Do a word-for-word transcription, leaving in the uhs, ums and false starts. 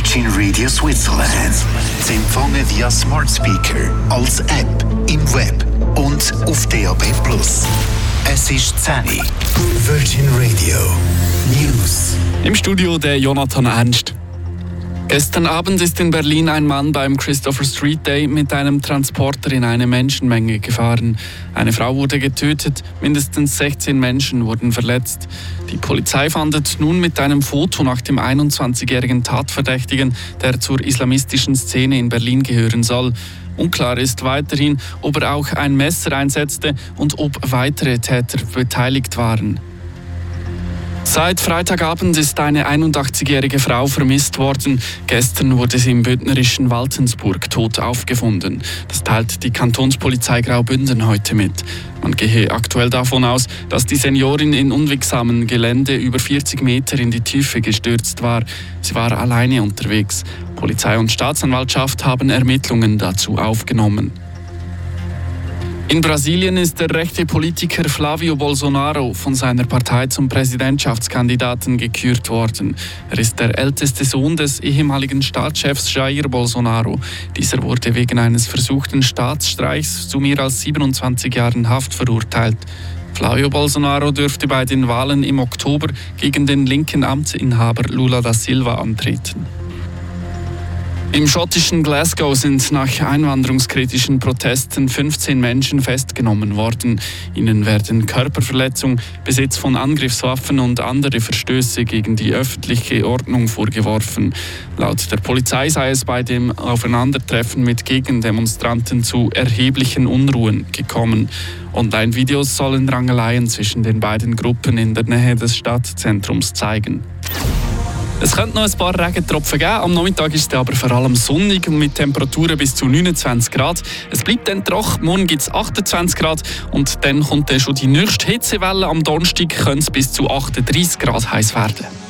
Virgin Radio Switzerland. Sie empfangen via Smart Speaker, als App, im Web und auf D A B plus. Es ist zehn Uhr. Virgin Radio News. Im Studio der Jonathan Ernst. Gestern Abend ist in Berlin ein Mann beim Christopher Street Day mit einem Transporter in eine Menschenmenge gefahren. Eine Frau wurde getötet, mindestens sechzehn Menschen wurden verletzt. Die Polizei fahndet nun mit einem Foto nach dem einundzwanzigjährigen Tatverdächtigen, der zur islamistischen Szene in Berlin gehören soll. Unklar ist weiterhin, ob er auch ein Messer einsetzte und ob weitere Täter beteiligt waren. Seit Freitagabend ist eine einundachtzigjährige Frau vermisst worden. Gestern wurde sie im bündnerischen Waltensburg tot aufgefunden. Das teilt die Kantonspolizei Graubünden heute mit. Man gehe aktuell davon aus, dass die Seniorin in unwegsamem Gelände über vierzig Meter in die Tiefe gestürzt war. Sie war alleine unterwegs. Polizei und Staatsanwaltschaft haben Ermittlungen dazu aufgenommen. In Brasilien ist der rechte Politiker Flávio Bolsonaro von seiner Partei zum Präsidentschaftskandidaten gekürt worden. Er ist der älteste Sohn des ehemaligen Staatschefs Jair Bolsonaro. Dieser wurde wegen eines versuchten Staatsstreichs zu mehr als siebenundzwanzig Jahren Haft verurteilt. Flávio Bolsonaro dürfte bei den Wahlen im Oktober gegen den linken Amtsinhaber Lula da Silva antreten. Im schottischen Glasgow sind nach einwanderungskritischen Protesten fünfzehn Menschen festgenommen worden. Ihnen werden Körperverletzung, Besitz von Angriffswaffen und andere Verstöße gegen die öffentliche Ordnung vorgeworfen. Laut der Polizei sei es bei dem Aufeinandertreffen mit Gegendemonstranten zu erheblichen Unruhen gekommen. Online-Videos sollen Rangeleien zwischen den beiden Gruppen in der Nähe des Stadtzentrums zeigen. Es könnte noch ein paar Regentropfen geben, am Nachmittag ist es aber vor allem sonnig und mit Temperaturen bis zu neunundzwanzig Grad. Es bleibt dann trocken, morgen gibt es achtundzwanzig Grad und dann kommt dann schon die nächste Hitzewelle. Am Donnerstag könnte es bis zu achtunddreißig Grad heiß werden.